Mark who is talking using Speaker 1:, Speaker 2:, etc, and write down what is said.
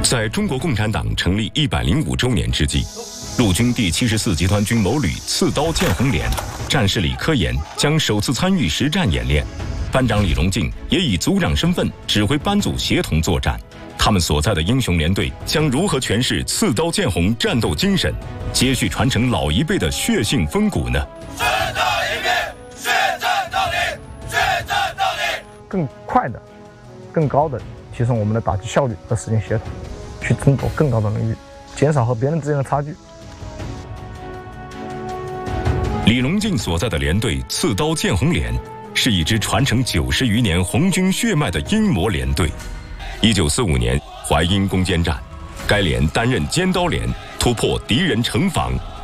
Speaker 1: 在中国共产党成立105周年之际，陆军第74集团军某旅刺刀见红连战士李科研将首次参与实战演练，班长李隆进也以组长身份指挥班组协同作战。他们所在的英雄连队将如何诠释刺刀见红战斗精神，接续传承老一辈的血性风骨呢？
Speaker 2: 势大一片，血战到底，血战到底。
Speaker 3: 更快的、更高的提升我们的打击效率和实践协同，去争夺更高的荣誉，减少和别人之间的差距。
Speaker 1: 李隆进所在的连队刺刀见红连是一支传承90余年红军血脉的英模连队。1945年淮阴攻坚战，该连担任尖刀连，突破敌人城防，